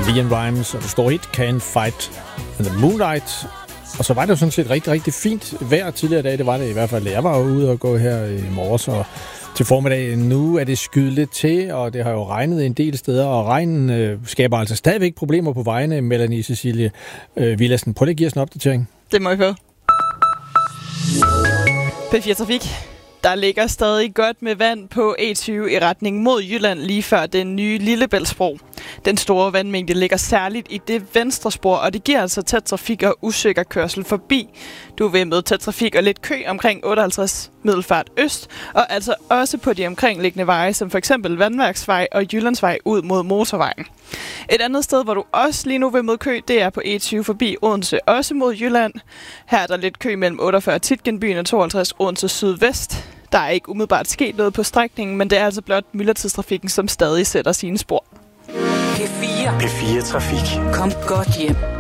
Leon Rimes og det store hit Can't Fight in the Moonlight. Og så var det jo sådan set rigtig, rigtig fint vejr tidligere i dag. Det var det i hvert fald. Jeg var ude og gå her i morges og til formiddag. Nu er det skyet lidt til, og det har jo regnet en del steder, og regnen skaber altså stadigvæk problemer på vejene. Melanie Cecilie Villadsen, prøv lige at give os en opdatering. Det må I få. P4 Trafik. Der ligger stadig godt med vand på E20 i retning mod Jylland lige før den nye Lillebæltsbro. Den store vandmængde ligger særligt i det venstre spor, og det giver altså tæt trafik og usikker kørsel forbi. Du vil møde tæt trafik og lidt kø omkring 58 Middelfart Øst, og altså også på de omkringliggende veje, som for eksempel Vandværksvej og Jyllandsvej ud mod motorvejen. Et andet sted, hvor du også lige nu vil møde kø, det er på E20 forbi Odense, også mod Jylland. Her er der lidt kø mellem 48 Tietgenbyen og 52 Odense Sydvest. Der er ikke umiddelbart sket noget på strækningen, men det er altså blot myldretidstrafikken, som stadig sætter sine spor. P4 Trafik. Kom godt hjem.